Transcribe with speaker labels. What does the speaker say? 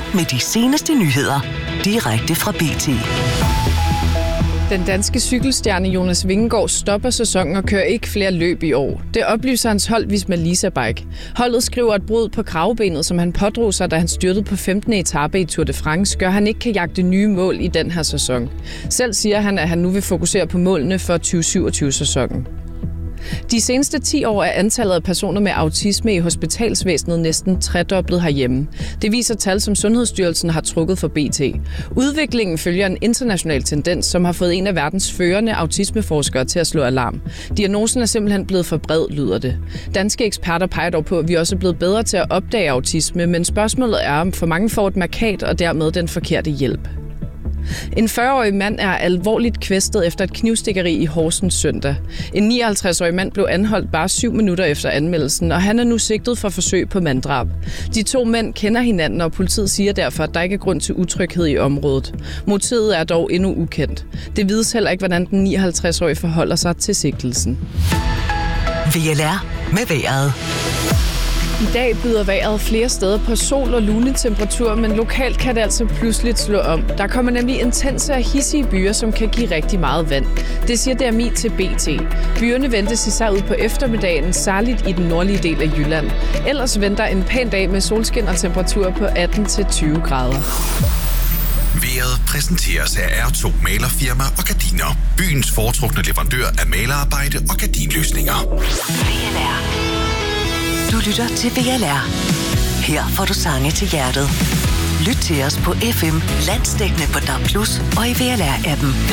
Speaker 1: med de seneste nyheder. Direkte fra BT.
Speaker 2: Den danske cykelstjerne Jonas Vingegaard stopper sæsonen og kører ikke flere løb i år. Det oplyser hans hold Visma Lease Bike. Holdet skriver, at brud på kravbenet, som han pådrog sig, da han styrtede på 15. etape i Tour de France, gør, han ikke kan jagte nye mål i den her sæson. Selv siger han, at han nu vil fokusere på målene for 2027-sæsonen. De seneste 10 år er antallet af personer med autisme i hospitalsvæsenet næsten tredoblet herhjemme. Det viser tal, som Sundhedsstyrelsen har trukket for BT. Udviklingen følger en international tendens, som har fået en af verdens førende autismeforskere til at slå alarm. Diagnosen er simpelthen blevet for bred, lyder det. Danske eksperter peger dog på, at vi også er blevet bedre til at opdage autisme, men spørgsmålet er, om for mange får et mærkat og dermed den forkerte hjælp. En 40-årig mand er alvorligt kvæstet efter et knivstikkeri i Horsens søndag. En 59-årig mand blev anholdt bare 7 minutter efter anmeldelsen, og han er nu sigtet for forsøg på manddrab. De 2 mænd kender hinanden, og politiet siger derfor, at der ikke er grund til utryghed i området. Motivet er dog endnu ukendt. Det vides heller ikke, hvordan den 59-årige forholder sig til sigtelsen.
Speaker 1: VLR med vejret.
Speaker 2: I dag byder vejret flere steder på sol og lune temperatur, men lokalt kan det altså pludselig slå om. Der kommer nemlig intense og hissige byer, som kan give rigtig meget vand. Det siger DMI til BT. Byerne ventes især ud på eftermiddagen, særligt i den nordlige del af Jylland. Ellers venter en pæn dag med solskin og temperatur på 18-20 grader.
Speaker 3: Vejret præsenteres af R2 Malerfirma og Gardiner. Byens foretrukne leverandør af malerarbejde og gardinløsninger.
Speaker 1: VLR. Du lytter til VLR. Her får du sange til hjertet. Lyt til os på FM, landsdækkende på DAB+ og i VLR-appen.